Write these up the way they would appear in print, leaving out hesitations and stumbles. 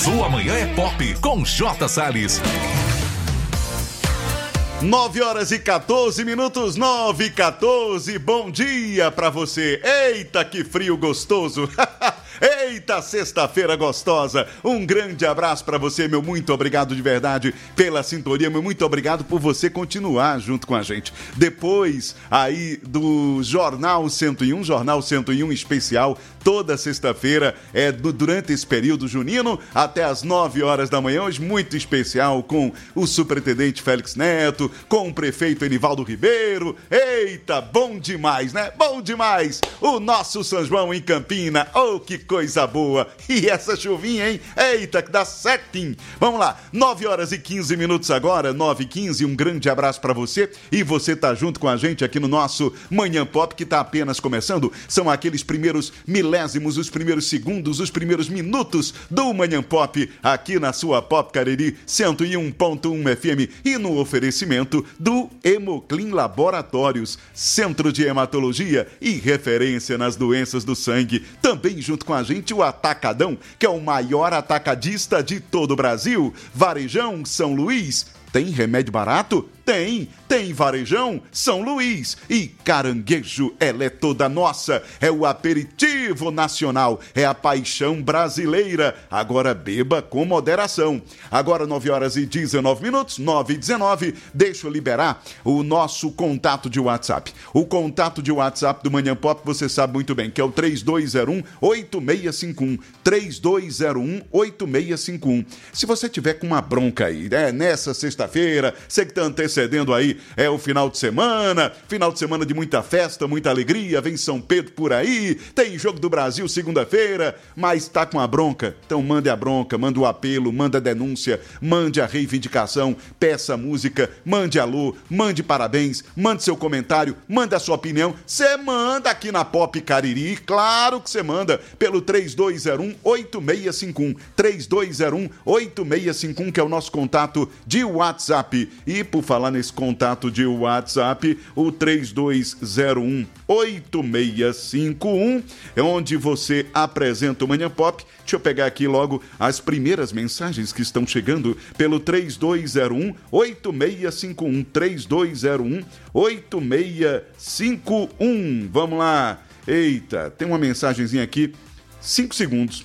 Sua manhã é pop com J. Salles. 9h14, 9h14, bom dia pra você. Eita, que frio gostoso. Eita, sexta-feira gostosa. Um grande abraço pra você, meu muito obrigado de verdade pela sintonia, meu muito obrigado por você continuar junto com a gente. Depois aí do Jornal 101 especial, toda sexta-feira, durante esse período junino, até as 9 horas da manhã, hoje muito especial com o superintendente Félix Neto, com o prefeito Enivaldo Ribeiro. Eita, bom demais, né? Bom demais! O nosso São João em Campina, oh, que coisa boa! E essa chuvinha, hein? Eita, que dá certinho! Vamos lá, 9h15 agora, 9h15, um grande abraço pra você, e você tá junto com a gente aqui no nosso Manhã Pop, que tá apenas começando. São aqueles primeiros milésimos, os primeiros segundos, os primeiros minutos do Manhã Pop, aqui na sua Pop Cariri 101.1 FM, e no oferecimento do Hemoclin Laboratórios, Centro de Hematologia e referência nas doenças do sangue. Também junto com a gente o Atacadão, que é o maior atacadista de todo o Brasil. Varejão São Luís. Tem remédio barato? Tem Varejão São Luís. E Caranguejo, ela é toda nossa, é o aperitivo nacional, é a paixão brasileira. Agora beba com moderação. Agora 9h19, 9h19, deixa eu liberar o nosso contato de WhatsApp. O contato de WhatsApp do Manhã Pop, você sabe muito bem, que é o 3201-8651, 3201-8651. Se você tiver com uma bronca aí, nessa sexta-feira, você que tá antecedendo aí o final de semana de muita festa, muita alegria, vem São Pedro por aí, tem Jogo do Brasil segunda-feira, mas tá com a bronca, então mande a bronca, mande o apelo, mande a denúncia, mande a reivindicação, peça música, mande alô, mande parabéns, mande seu comentário, mande a sua opinião, você manda aqui na Pop Cariri, claro que você manda, pelo 3201-8651, 3201-8651, que é o nosso contato de WhatsApp. E por falar nesse contato de WhatsApp, o 3201-8651, é onde você apresenta o Manhã Pop. Deixa eu pegar aqui logo as primeiras mensagens que estão chegando pelo 3201-8651, 3201-8651. Vamos lá. Eita, tem uma mensagenzinha aqui, 5 segundos.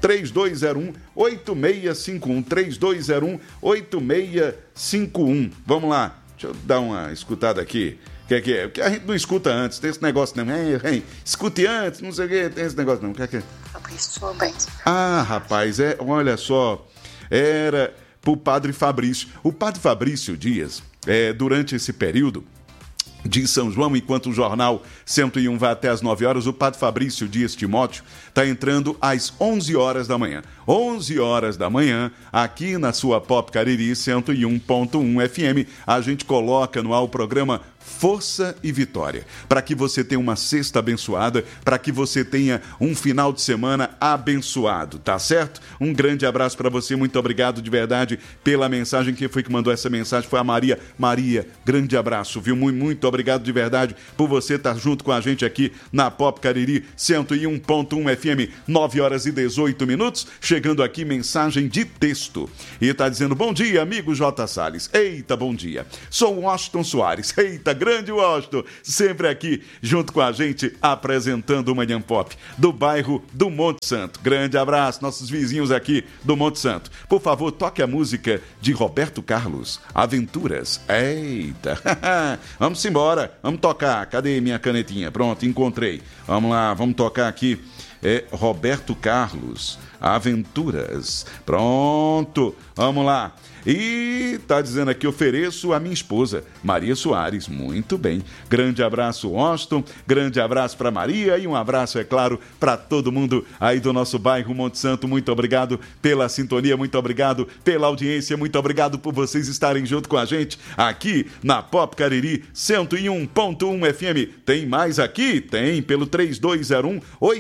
3201-8651, 3201-8651. Vamos lá, deixa eu dar uma escutada aqui. Que é? Porque a gente não escuta antes, tem esse negócio não. Escute antes, não sei o que, tem esse negócio não. Que é? Fabrício Benz. Ah, rapaz, olha só, era pro Padre Fabrício. O Padre Fabrício Dias, durante esse período de São João, enquanto o Jornal 101 vai até as 9 horas, o Padre Fabrício Dias Timóteo está entrando às 11 horas da manhã. 11 horas da manhã, aqui na sua Pop Cariri 101.1 FM, a gente coloca no ar o programa Força e Vitória, para que você tenha uma sexta abençoada, para que você tenha um final de semana abençoado, tá certo? Um grande abraço para você, muito obrigado de verdade pela mensagem. Quem foi que mandou essa mensagem foi a Maria. Maria, grande abraço, viu? Muito obrigado de verdade por você estar junto com a gente aqui na Pop Cariri 101.1 FM, 9h18, chegando aqui mensagem de texto, e tá dizendo: bom dia, amigo J. Salles. Eita, bom dia, sou o Washington Soares. Eita, grande Washington, sempre aqui junto com a gente, apresentando o Manhã Pop do bairro do Monte Santo. Grande abraço, nossos vizinhos aqui do Monte Santo. Por favor, toque a música de Roberto Carlos, Aventuras. Eita, vamos embora, vamos tocar. Cadê minha canetinha? Pronto, encontrei. Vamos lá, vamos tocar aqui. Roberto Carlos, Aventuras. Pronto, vamos lá. E tá dizendo aqui: ofereço a minha esposa, Maria Soares. Muito bem. Grande abraço, Washington. Grande abraço para Maria e um abraço, é claro, para todo mundo aí do nosso bairro Monte Santo. Muito obrigado pela sintonia, muito obrigado pela audiência, muito obrigado por vocês estarem junto com a gente aqui na Pop Cariri 101.1 FM. Tem mais aqui? Tem, pelo 3201-8651.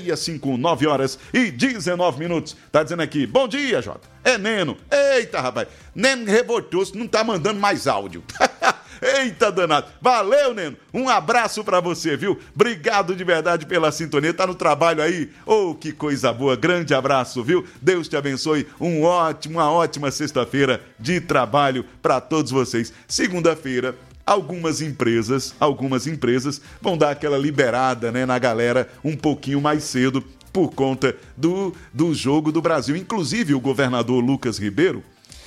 651, 9 horas e 19 minutos. Tá dizendo aqui, bom dia, Jota. É Neno. Eita, rapaz. Neno revoltou-se, não tá mandando mais áudio. Eita, danado. Valeu, Neno. Um abraço pra você, viu? Obrigado de verdade pela sintonia. Tá no trabalho aí? Oh, que coisa boa. Grande abraço, viu? Deus te abençoe. Uma ótima sexta-feira de trabalho pra todos vocês. Segunda-feira, algumas empresas vão dar aquela liberada, né, na galera um pouquinho mais cedo por conta do Jogo do Brasil. Inclusive, o governador Lucas Ribeiro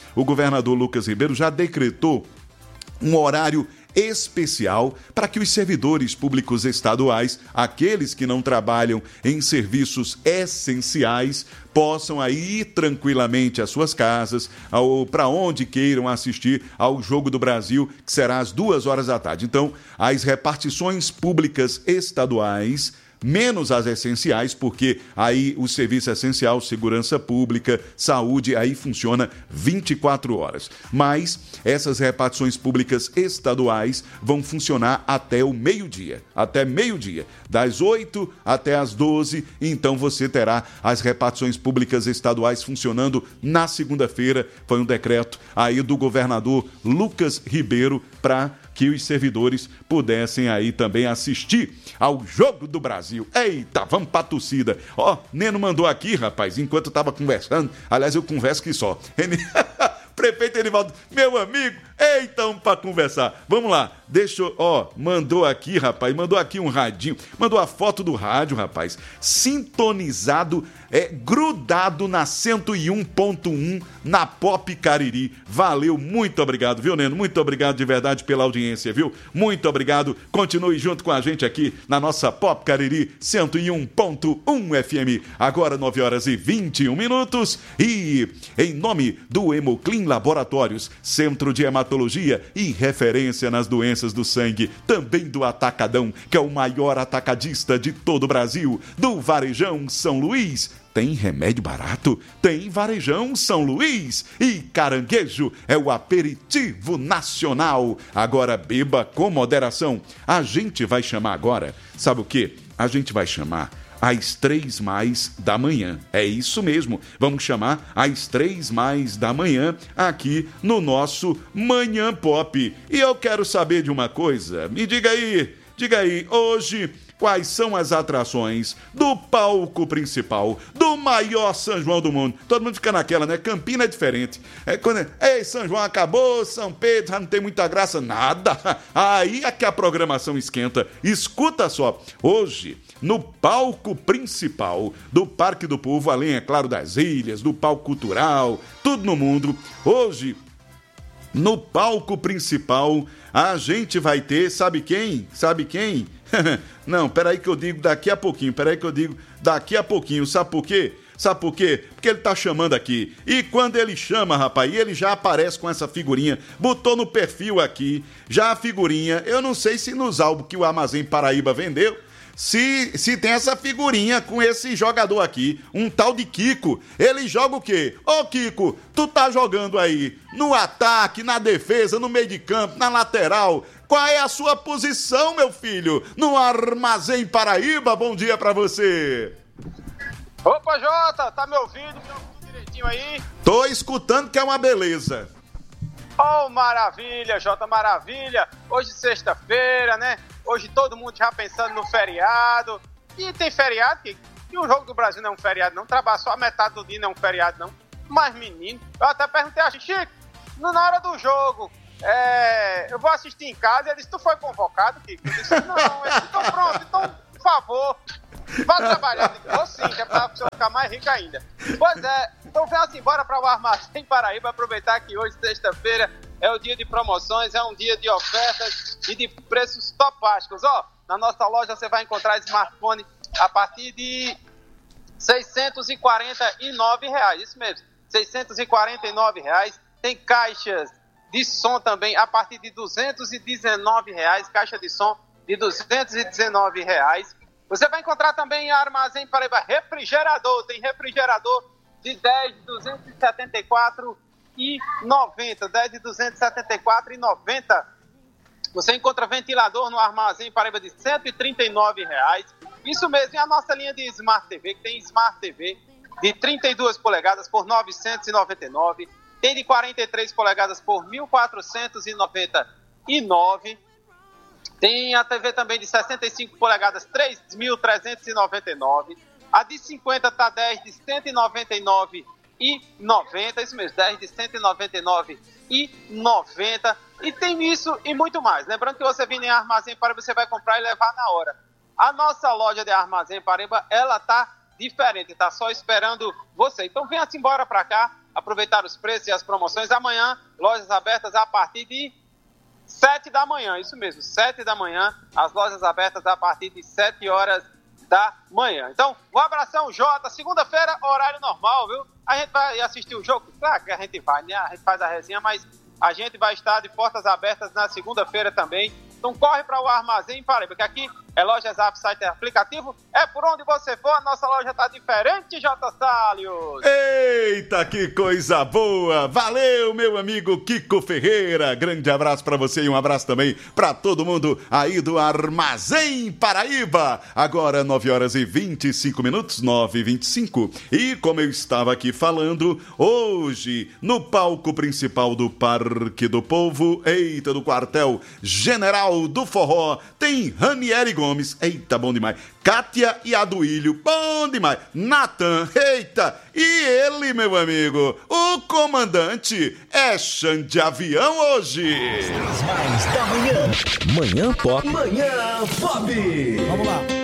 já decretou um horário especial para que os servidores públicos estaduais, aqueles que não trabalham em serviços essenciais, possam ir tranquilamente às suas casas, para onde queiram assistir ao Jogo do Brasil, que será às 2h da tarde. Então, as repartições públicas estaduais, menos as essenciais, porque aí o serviço essencial, segurança pública, saúde, aí funciona 24 horas. Mas essas repartições públicas estaduais vão funcionar até o meio-dia, das 8 até as 12, então você terá as repartições públicas estaduais funcionando na segunda-feira. Foi um decreto aí do governador Lucas Ribeiro para que os servidores pudessem aí também assistir ao Jogo do Brasil. Eita, vamos pra torcida. Ó, Neno mandou aqui, rapaz, enquanto eu tava conversando. Aliás, eu converso que só. Prefeito Enivaldo, meu amigo, eita, vamos pra conversar. Vamos lá, mandou aqui, rapaz, mandou aqui um radinho, mandou a foto do rádio, rapaz, sintonizado, grudado na 101.1 na Pop Cariri. Valeu, muito obrigado, viu, Neno? Muito obrigado de verdade pela audiência, viu? Muito obrigado, continue junto com a gente aqui na nossa Pop Cariri 101.1 FM. Agora 9 horas e 21 minutos e em nome do Hemoclin Laboratórios, Centro de Hematologia e referência nas doenças do sangue, também do Atacadão, que é o maior atacadista de todo o Brasil, do Varejão São Luís. Tem remédio barato? Tem Varejão São Luís. E Caranguejo é o aperitivo nacional. Agora beba com moderação. A gente vai chamar agora, sabe o quê? A gente vai chamar às 3h da manhã. É isso mesmo, vamos chamar às 3h da manhã aqui no nosso Manhã Pop. E eu quero saber de uma coisa, me diga aí, hoje quais são as atrações do palco principal do maior São João do mundo? Todo mundo fica naquela, né? Campina é diferente. Ei, São João acabou, São Pedro já não tem muita graça, nada. Aí é que a programação esquenta. Escuta só, hoje, no palco principal do Parque do Povo, além, é claro, das ilhas, do palco cultural, tudo no mundo, hoje, no palco principal, a gente vai ter, sabe quem? Não, peraí que eu digo daqui a pouquinho, sabe por quê? Porque ele tá chamando aqui. E quando ele chama, rapaz, ele já aparece com essa figurinha. Botou no perfil aqui, já a figurinha. Eu não sei se nos álbuns que o Armazém Paraíba vendeu, se tem essa figurinha com esse jogador aqui, um tal de Kiko. Ele joga o quê? Ô Kiko, tu tá jogando aí no ataque, na defesa, no meio de campo, na lateral. Qual é a sua posição, meu filho? No Armazém Paraíba, bom dia pra você. Opa, Jota, tá me ouvindo? Me ouvindo direitinho aí? Tô escutando, que é uma beleza. Oh, maravilha, Jota, maravilha. Hoje sexta-feira, né? Hoje todo mundo já pensando no feriado. E tem feriado que o Jogo do Brasil não é um feriado, não. Trabalhar só a metade do dia não é um feriado, não. Mas, menino, eu até perguntei a Chico, na hora do jogo, eu vou assistir em casa. Ele disse, tu foi convocado, Kiko? Eu disse, não. Ele disse, então pronto, então, por favor, vá trabalhar. Eu disse, sim, que é pra você ficar mais rico ainda. Pois é, então vem assim, bora para o Armazém Paraíba, aproveitar que hoje, sexta-feira, é o dia de promoções, é um dia de ofertas e de preços topásticos. Na nossa loja você vai encontrar smartphone a partir de R$ 649, isso mesmo, R$ 649. Tem caixas de som também a partir de R$ 219, caixa de som de R$ 219. Você vai encontrar também em Armazém Paraíba refrigerador, tem refrigerador de 10 de 274 e 90, 10 de 274 e 90. Você encontra ventilador no Armazém Paraíba de R$ 139. Isso mesmo, e a nossa linha de Smart TV, que tem Smart TV de 32 polegadas por 999, tem de 43 polegadas por 1.499, tem a TV também de 65 polegadas, 3.399, a de 50 está 10 de 199,90, isso mesmo, 10 de 199,90, e tem isso e muito mais. Lembrando que você vindo em Armazém Paraíba, você vai comprar e levar na hora. A nossa loja de Armazém Paraíba, ela tá diferente, tá só esperando você. Então venha-se embora para cá, aproveitar os preços e as promoções. Amanhã, lojas abertas a partir de 7 da manhã, isso mesmo, 7 da manhã, as lojas abertas a partir de 7 horas da manhã. Então, um abração, Jota. Segunda-feira, horário normal, viu? A gente vai assistir o jogo? Claro que a gente vai, né? A gente faz a resenha, mas a gente vai estar de portas abertas na segunda-feira também. Então corre para o Armazém Paraíba, que aqui é loja Zap, site, aplicativo. É por onde você for, a nossa loja tá diferente, J. Salles. Eita, que coisa boa! Valeu, meu amigo Kiko Ferreira. Grande abraço para você e um abraço também para todo mundo aí do Armazém Paraíba. Agora 9h25, 9h25. E como eu estava aqui falando, hoje no palco principal do Parque do Povo, eita, do quartel general do Forró, tem Ranieri Gomes, eita, bom demais, Kátia e Aduílio, bom demais, Natan, eita, e ele, meu amigo, o comandante é Xande de Avião hoje. Mais da manhã. Manhã Pop. Manhã Pop. Vamos lá.